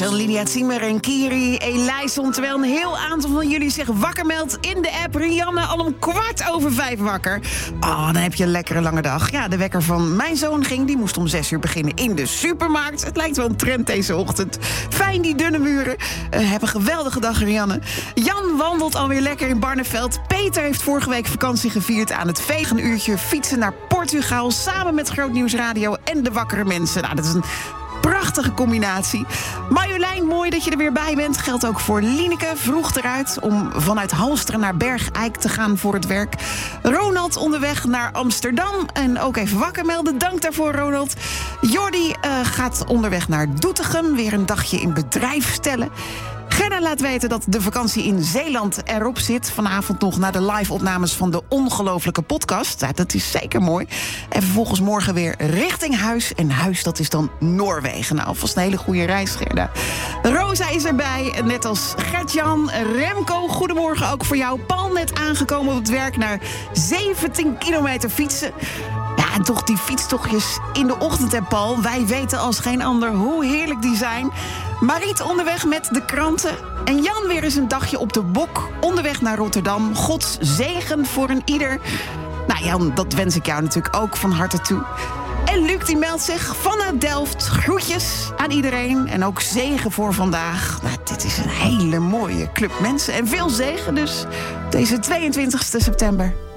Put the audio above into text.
Lydia Ziemer en Kiri Elijson. Terwijl een heel aantal van jullie zich wakker meldt in de app. Rianne al om 5:15 wakker. Dan heb je een lekkere lange dag. Ja, de wekker van mijn zoon die moest om 6 uur beginnen in de supermarkt. Het lijkt wel een trend deze ochtend. Fijn, die dunne muren. Heb een geweldige dag, Rianne. Jan wandelt alweer lekker in Barneveld. Peter heeft vorige week vakantie gevierd aan het vegenuurtje. Fietsen naar Portugal samen met Grootnieuws Radio en de wakkere mensen. Nou, dat is een prachtige combinatie. Marjolein, mooi dat je er weer bij bent. Geldt ook voor Lieneke. Vroeg eruit om vanuit Halsteren naar Bergijk te gaan voor het werk. Ronald onderweg naar Amsterdam. En ook even wakker melden. Dank daarvoor, Ronald. Jordi gaat onderweg naar Doetinchem. Weer een dagje in bedrijf stellen. Gerda laat weten dat de vakantie in Zeeland erop zit. Vanavond nog naar de live-opnames van de ongelofelijke podcast. Ja, dat is zeker mooi. En vervolgens morgen weer richting huis. En huis, dat is dan Noorwegen. Nou, alvast een hele goede reis, Gerda. Rosa is erbij, net als Gert-Jan. Remco, goedemorgen ook voor jou. Paul net aangekomen op het werk naar 17 kilometer fietsen. Ja, en toch die fietstochtjes in de ochtend, hè, Paul. Wij weten als geen ander hoe heerlijk die zijn. Mariet onderweg met de kranten. En Jan weer eens een dagje op de bok. Onderweg naar Rotterdam. Gods zegen voor een ieder. Nou Jan, dat wens ik jou natuurlijk ook van harte toe. En Luc die meldt zich vanuit Delft. Groetjes aan iedereen. En ook zegen voor vandaag. Nou, dit is een hele mooie club mensen. En veel zegen dus deze 22 september.